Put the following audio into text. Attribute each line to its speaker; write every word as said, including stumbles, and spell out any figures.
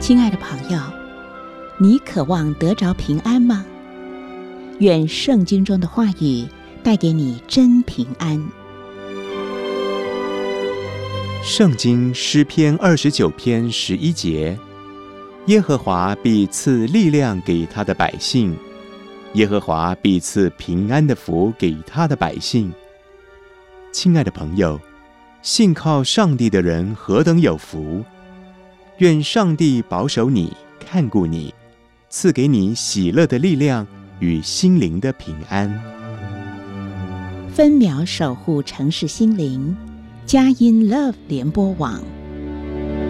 Speaker 1: 亲爱的朋友，你渴望得着平安吗？愿圣经中的话语带给你真平安。
Speaker 2: 圣经诗篇二十九篇十一节，耶和华必赐力量给他的百姓，耶和华必赐平安的福给他的百姓。亲爱的朋友，信靠上帝的人何等有福！愿上帝保守你，看顾你，赐给你喜乐的力量与心灵的平安。
Speaker 1: 分秒守护城市心灵，佳音 Love 联播网。